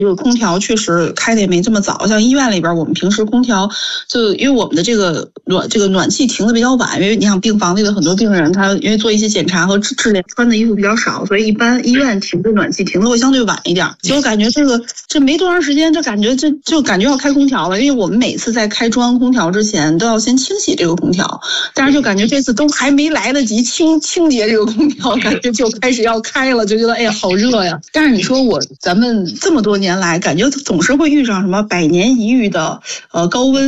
这个空调确实开的也没这么早，像医院里边我们平时空调就因为我们的这个暖气停的比较晚，因为你想病房里的很多病人他因为做一些检查和治疗穿的衣服比较少，所以一般医院停的暖气停的会相对晚一点。结果感觉这没多长时间，就感觉要开空调了，因为我们每次在开中央空调之前都要先清洗这个空调，但是就感觉这次都还没来得及清洁这个空调，感觉就开始要开了，就觉得哎呀好热呀。但是你说咱们这么多年来，感觉总是会遇上什么100年一遇的高温。